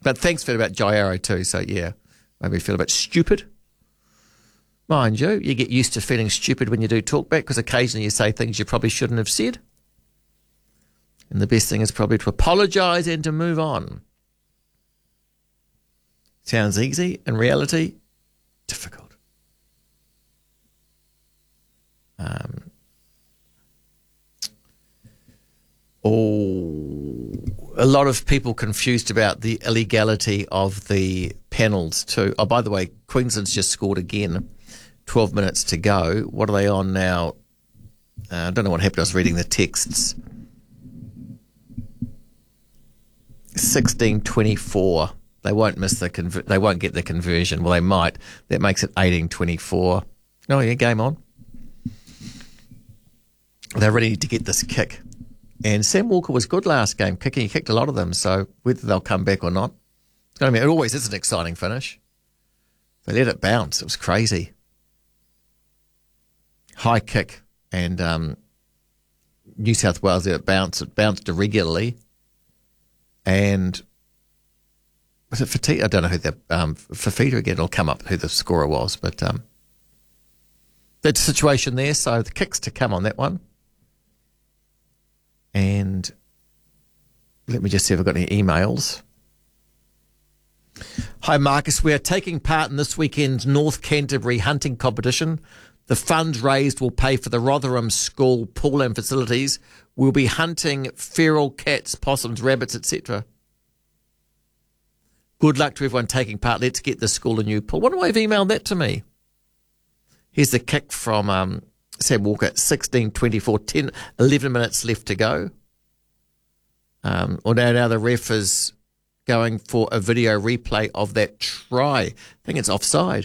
But thanks for about Jairo too. So, yeah, maybe feel a bit stupid. Mind you, you get used to feeling stupid when you do talk back because occasionally you say things you probably shouldn't have said. And the best thing is probably to apologise and to move on. Sounds easy. In reality, difficult. A lot of people confused about the illegality of the panels too. Oh, by the way, Queensland's just scored again. 12 minutes to go. What are they on now? I don't know what happened. I was reading the texts. 16-24. They won't miss they won't get the conversion. Well, they might. That makes it 18-24. Oh, yeah, game on. They're ready to get this kick. And Sam Walker was good last game kicking. He kicked a lot of them, so whether they'll come back or not, it's going to be. It always is an exciting finish. They let it bounce. It was crazy. High kick, and New South Wales let it bounce. It bounced irregularly. And was it Fafita? I don't know who the Fafita again. It'll come up who the scorer was, but that's the situation there. So the kick's to come on that one. And let me just see if I've got any emails. Hi, Marcus. We are taking part in this weekend's North Canterbury hunting competition. The funds raised will pay for the Rotherham School pool and facilities. We'll be hunting feral cats, possums, rabbits, etc. Good luck to everyone taking part. Let's get the school a new pool. Wonder why you've emailed that to me. Here's the kick from Sam Walker at 16-24, 11 minutes left to go. Now the ref is going for a video replay of that try. I think it's offside.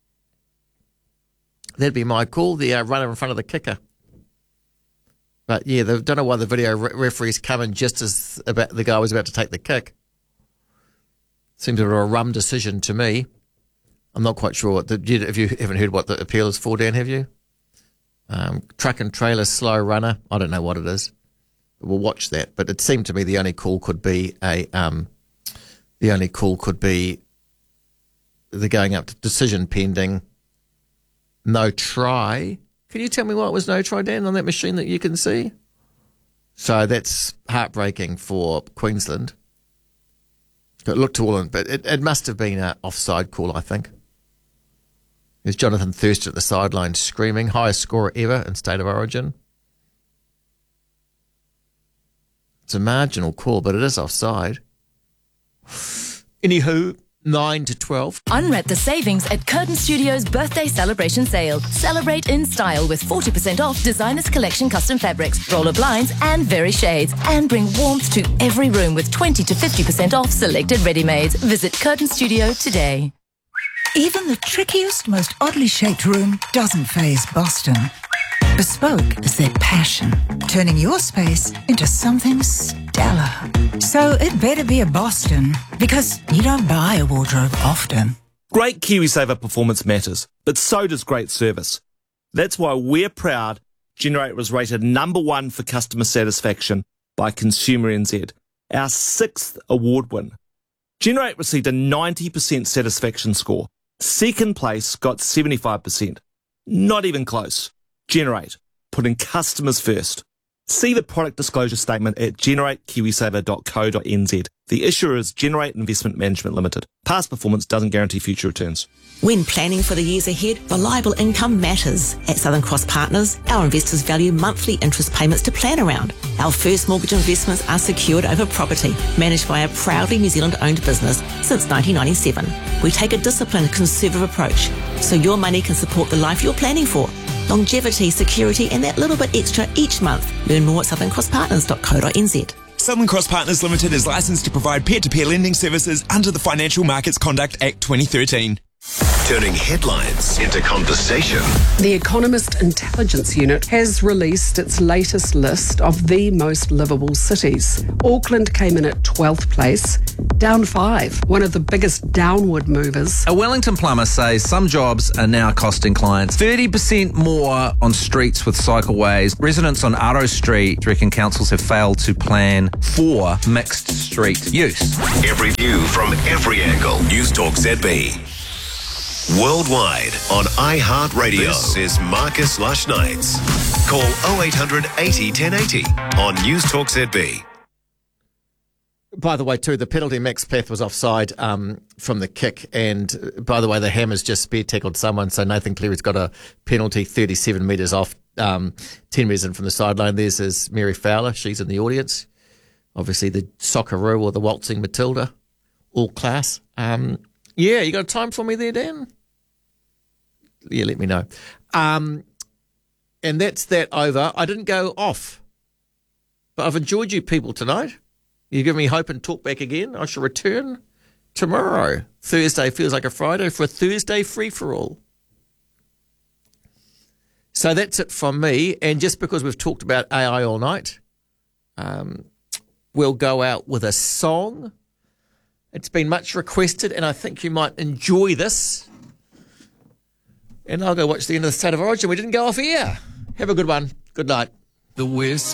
That'd be my call, the runner in front of the kicker. But, yeah, they don't know why the video referee's coming just as the guy was about to take the kick. Seems a rum decision to me. I'm not quite sure. If you haven't heard what the appeal is for, Dan, have you? Truck and trailer slow runner. I don't know what it is. But we'll watch that. But it seemed to me the only call could be the going up to decision pending. No try. Can you tell me why it was no try, Dan, on that machine that you can see? So that's heartbreaking for Queensland. It looked to all, but it must have been an offside call, I think. There's Jonathan Thurston at the sideline screaming, highest scorer ever in State of Origin. It's a marginal call, but it is offside. Anywho, 9-12. Unwrap the savings at Curtin Studios' birthday celebration sale. Celebrate in style with 40% off Designers Collection custom fabrics, roller blinds and very shades. And bring warmth to every room with 20 to 50% off selected ready-mades. Visit Curtin Studio today. Even the trickiest, most oddly shaped room doesn't faze Boston. Bespoke is their passion, turning your space into something stellar. So it better be a Boston, because you don't buy a wardrobe often. Great KiwiSaver performance matters, but so does great service. That's why we're proud Generate was rated #1 for customer satisfaction by Consumer NZ, our 6th award win. Generate received a 90% satisfaction score. Second place got 75%. Not even close. Generate, putting customers first. See the product disclosure statement at generatekiwisaver.co.nz. The issuer is Generate Investment Management Limited. Past performance doesn't guarantee future returns. When planning for the years ahead, reliable income matters. At Southern Cross Partners, our investors value monthly interest payments to plan around. Our first mortgage investments are secured over property, managed by a proudly New Zealand-owned business since 1997. We take a disciplined, conservative approach, so your money can support the life you're planning for. Longevity, security, and that little bit extra each month. Learn more at southernCrossPartners.co.nz. Southern Cross Partners Limited is licensed to provide peer-to-peer lending services under the Financial Markets Conduct Act 2013. turning headlines into conversation. The Economist Intelligence Unit has released its latest list of the most livable cities. Auckland came in at 12th place, down 5, one of the biggest downward movers. A Wellington plumber says some jobs are now costing clients 30% more on streets with cycleways. Residents on Aro Street reckon councils have failed to plan for mixed street use. Every view from every angle. News Talk ZB. Worldwide on iHeartRadio. This is Marcus Lush Nights. Call 0800 80 1080 on News Talk ZB. By the way, too, the penalty Max Peth was offside from the kick. And by the way, the Hammers just spear tackled someone. So Nathan Cleary's got a penalty 37 metres off, 10 metres in from the sideline. There's his Mary Fowler. She's in the audience. Obviously, the Socceroo or the Waltzing Matilda. All class. Yeah, you got time for me there, Dan? Yeah, let me know. And that's that over. I didn't go off. But I've enjoyed you people tonight. You give me hope and talk back again. I shall return tomorrow. Thursday feels like a Friday for a Thursday free-for-all. So that's it from me. And just because we've talked about AI all night, we'll go out with a song. It's been much requested, and I think you might enjoy this. And I'll go watch the end of the State of Origin. We didn't go off air. Have a good one. Good night. The West.